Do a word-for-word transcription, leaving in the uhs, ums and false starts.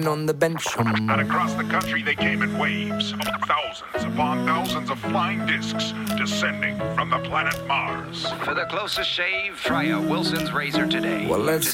on the bench. And across the country they came in waves, thousands upon thousands of flying discs descending from the planet Mars. For the closest shave, try a Wilson's razor today. Well, let's